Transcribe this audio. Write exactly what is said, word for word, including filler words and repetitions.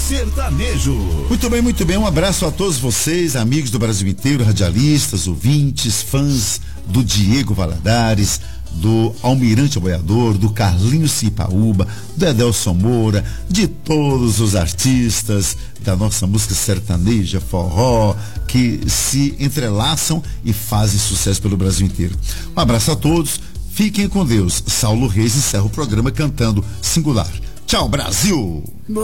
sertanejo. Muito bem, muito bem. Um abraço a todos vocês, amigos do Brasil inteiro, radialistas, ouvintes, fãs do Diego Valadares, do Almirante Aboiador, do Carlinhos Cipaúba, do Edelson Moura, de todos os artistas da nossa música sertaneja, forró, que se entrelaçam e fazem sucesso pelo Brasil inteiro. Um abraço a todos, fiquem com Deus. Saulo Reis encerra o programa cantando Singular. Tchau, Brasil!